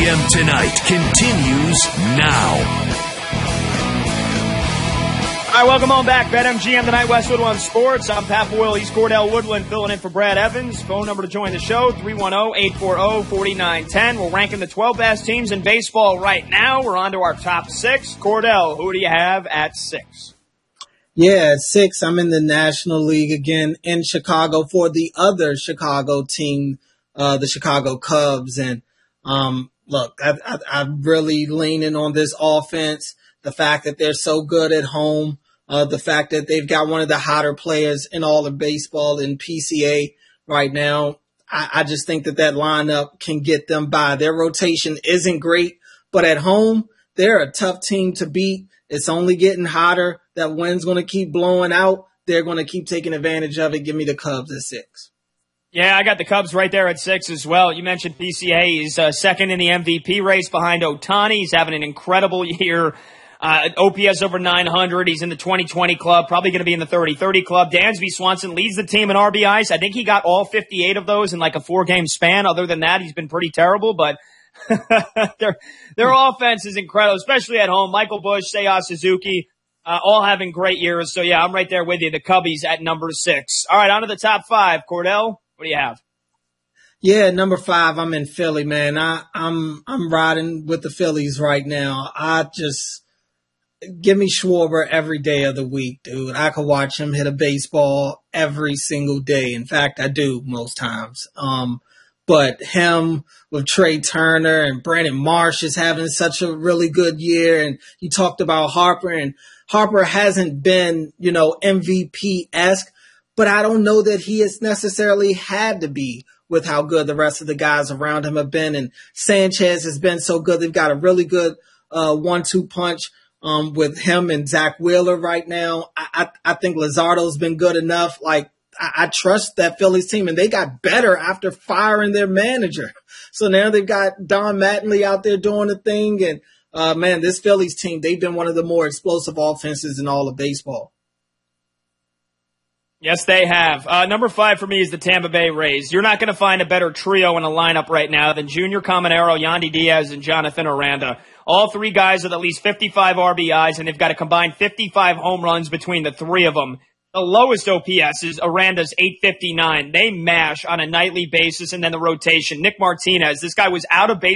BetMGM Tonight continues now. All right, welcome on back. BetMGM Tonight, Westwood One Sports. I'm Pat Boyle. He's Cordell Woodland filling in for Brad Evans. Phone number to join the show, 310-840-4910. We're ranking the 12 best teams in baseball right now. We're on to our top 6. Cordell, who do you have at 6? Yeah, at 6, I'm in the National League again in Chicago for the other Chicago team, the Chicago Cubs. And look, I'm really leaning on this offense, the fact that they're so good at home. The fact that they've got one of the hotter players in all of baseball in PCA right now. I just think that lineup can get them by. Their rotation isn't great, but at home, they're a tough team to beat. It's only getting hotter. That wind's going to keep blowing out. They're going to keep taking advantage of it. Give me the Cubs at 6. Yeah, I got the Cubs right there at 6 as well. You mentioned PCA. He's second in the MVP race behind Ohtani. He's having an incredible year. OPS over 900. He's in the 20-20 club, probably going to be in the 30-30 club. Dansby Swanson leads the team in RBIs. I think he got all 58 of those in like a 4-game span. Other than that, he's been pretty terrible, but their offense is incredible, especially at home. Michael Busch, Seiya Suzuki, all having great years. So yeah, I'm right there with you. The Cubbies at number 6. All right, on to the top 5. Cordell, what do you have? Yeah, number 5, I'm in Philly, man. I'm riding with the Phillies right now. Give me Schwarber every day of the week, dude. I could watch him hit a baseball every single day. In fact, I do most times. But him with Trey Turner and Brandon Marsh is having such a really good year. And you talked about Harper, and Harper hasn't been, MVP-esque, but I don't know that he has necessarily had to be with how good the rest of the guys around him have been. And Sanchez has been so good. They've got a really good 1-2 punch with him and Zach Wheeler right now. I think Luzardo's been good enough. Like, I trust that Phillies team, and they got better after firing their manager. So now they've got Don Mattingly out there doing the thing. And, man, this Phillies team, they've been one of the more explosive offenses in all of baseball. Yes, they have. Number 5 for me is the Tampa Bay Rays. You're not going to find a better trio in a lineup right now than Junior Caminero, Yandy Diaz, and Jonathan Aranda. All 3 guys with at least 55 RBIs, and they've got a combined 55 home runs between the 3 of them. The lowest OPS is Aranda's 859. They mash on a nightly basis, and then the rotation. Nick Martinez, this guy was out of baseball